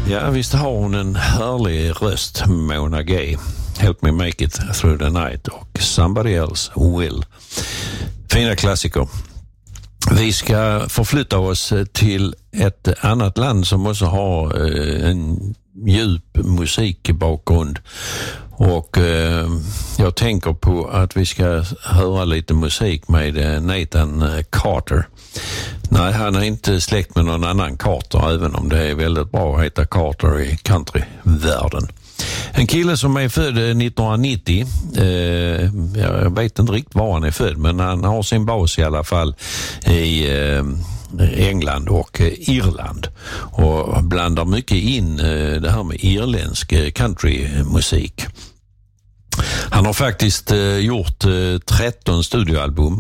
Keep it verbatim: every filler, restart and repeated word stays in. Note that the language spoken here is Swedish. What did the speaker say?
Ja, visst har hon en härlig röst, Mona Gay. Help Me Make It Through the Night och Somebody Else Will. Fina klassiker. Vi ska förflytta oss till ett annat land som också har en djup musikbakgrund. Och eh, jag tänker på att vi ska höra lite musik med Nathan Carter. Nej, han är inte släkt med någon annan Carter, även om det är väldigt bra att heta Carter i countryvärlden. En kille som är född nittonhundranittio, eh, jag vet inte riktigt var han är född, men han har sin bas i alla fall i eh, England och Irland och blandar mycket in eh, det här med irländsk countrymusik. Han har faktiskt eh, gjort eh, tretton studioalbum